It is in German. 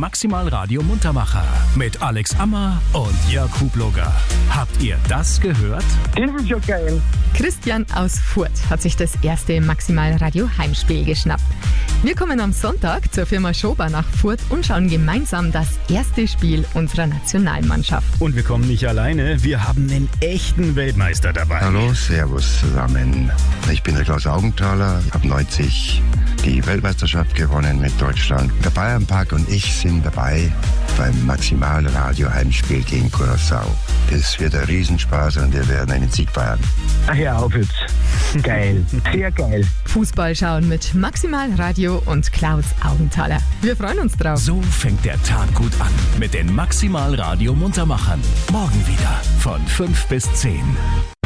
Maximal Radio Muntermacher mit Alex Ammer und Jörg Hubloger. Habt ihr das gehört? Das ist ja geil. Christian aus Furth hat sich das erste Maximal Radio Heimspiel geschnappt. Wir kommen am Sonntag zur Firma Schober nach Furth und schauen gemeinsam das erste Spiel unserer Nationalmannschaft. Und wir kommen nicht alleine, wir haben einen echten Weltmeister dabei. Hallo, servus zusammen. Ich bin der Klaus Augenthaler, habe 90 die Weltmeisterschaft gewonnen mit Deutschland. Der Bayernpark und ich sind dabei beim Maximal Radio Heimspiel gegen Curaçao. Das wird ein Riesenspaß und wir werden einen Sieg feiern. Ach, hör auf jetzt. Geil. Sehr geil. Fußball schauen mit Maximal Radio und Klaus Augenthaler. Wir freuen uns drauf. So fängt der Tag gut an mit den Maximal Radio Muntermachern. Morgen wieder von 5 bis 10.